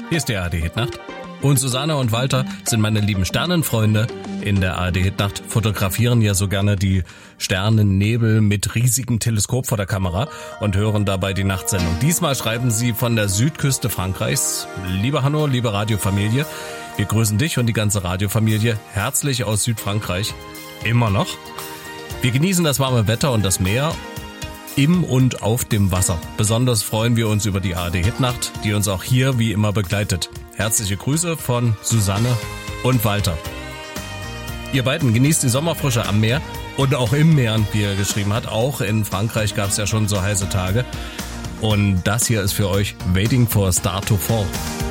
Hier ist die ARD-Hitnacht. Und Susanne und Walter sind meine lieben Sternenfreunde. In der ARD-Hitnacht fotografieren ja so gerne die Sternennebel mit riesigem Teleskop vor der Kamera und hören dabei die Nachtsendung. Diesmal schreiben sie von der Südküste Frankreichs. Liebe Hanno, liebe Radiofamilie, wir grüßen dich und die ganze Radiofamilie herzlich aus Südfrankreich. Immer noch. Wir genießen das warme Wetter und das Meer im und auf dem Wasser. Besonders freuen wir uns über die ARD-Hitnacht, die uns auch hier wie immer begleitet. Herzliche Grüße von Susanne und Walter. Ihr beiden genießt die Sommerfrische am Meer und auch im Meer, wie er geschrieben hat. Auch in Frankreich gab es ja schon so heiße Tage. Und das hier ist für euch Waiting for a Star to Fall.